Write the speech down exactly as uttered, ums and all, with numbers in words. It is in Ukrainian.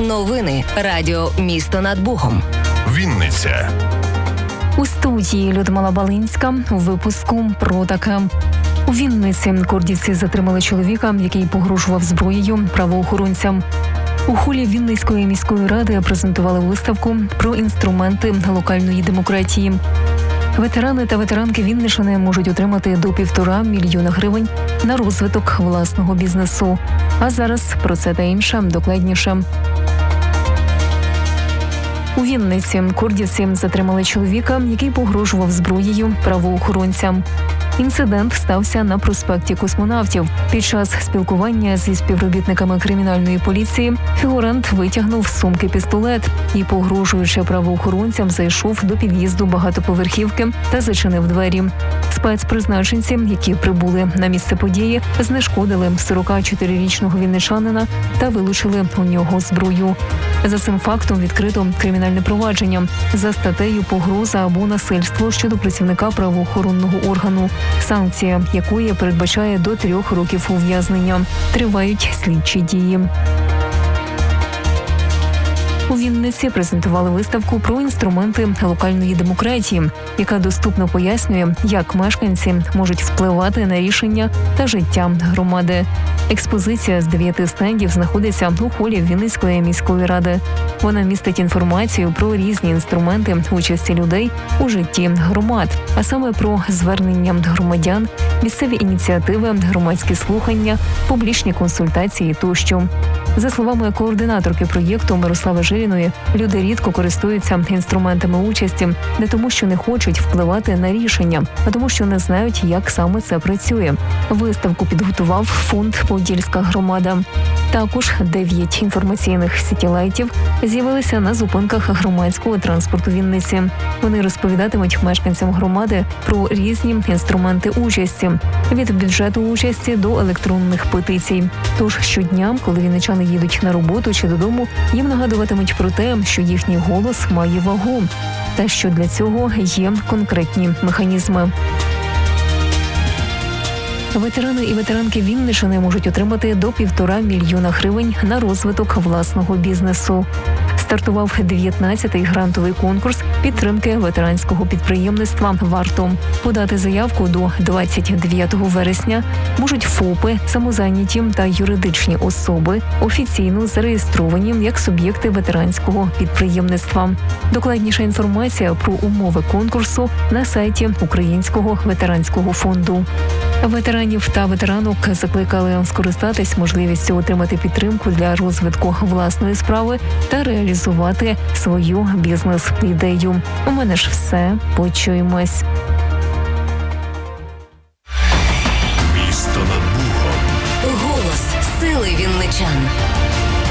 Новини Радіо «Місто над Богом». Вінниця. У студії Людмила Балинська у випуску про таке. У Вінниці кordівці затримали чоловіка, який погрожував зброєю правоохоронцям. У холі Вінницької міської ради презентували виставку про інструменти локальної демократії. Ветерани та ветеранки Вінниччини можуть отримати до півтора мільйона гривень на розвиток власного бізнесу. А зараз про це та інше докладніше. У Вінниці кordівці затримали чоловіка, який погрожував зброєю правоохоронцям. Інцидент стався на проспекті Космонавтів. Під час спілкування зі співробітниками кримінальної поліції фігурант витягнув з сумки пістолет і, погрожуючи правоохоронцям, зайшов до під'їзду багатоповерхівки та зачинив двері. Спецпризначенці, які прибули на місце події, знешкодили сорокачотирирічного вінничанина та вилучили у нього зброю. За цим фактом відкрито кримінальне провадження за статтею «Погроза або насильство щодо працівника правоохоронного органу», санкція якої передбачає до трьох років ув'язнення. Тривають слідчі дії. У Вінниці презентували виставку про інструменти локальної демократії, яка доступно пояснює, як мешканці можуть впливати на рішення та життя громади. Експозиція з дев'яти стендів знаходиться у холі Вінницької міської ради. Вона містить інформацію про різні інструменти участі людей у житті громад, а саме про звернення громадян, місцеві ініціативи, громадські слухання, публічні консультації тощо. За словами координаторки проєкту Мирослави Жиліної, люди рідко користуються інструментами участі не тому, що не хочуть впливати на рішення, а тому, що не знають, як саме це працює. Виставку підготував фонд «Подільська громада». Також дев'ять інформаційних сітілайтів з'явилися на зупинках громадського транспорту Вінниці. Вони розповідатимуть мешканцям громади про різні інструменти участі – від бюджету участі до електронних петицій. Тож щодня, коли вінничани їдуть на роботу чи додому, їм нагадуватимуть про те, що їхній голос має вагу та що для цього є конкретні механізми. Ветерани і ветеранки Вінниччини можуть отримати до півтора мільйона гривень на розвиток власного бізнесу. Стартував дев'ятнадцятий грантовий конкурс підтримки ветеранського підприємництва «Варто». Подати заявку до двадцять дев'ятого вересня можуть ФОПи, самозайняті та юридичні особи, офіційно зареєстровані як суб'єкти ветеранського підприємництва. Докладніша інформація про умови конкурсу на сайті Українського ветеранського фонду. Ветеранів та ветеранок закликали скористатись можливістю отримати підтримку для розвитку власної справи та реалізувати свою бізнес-ідею. У мене ж все. Почуємось. Місто над Богом. Голос сили вінничан.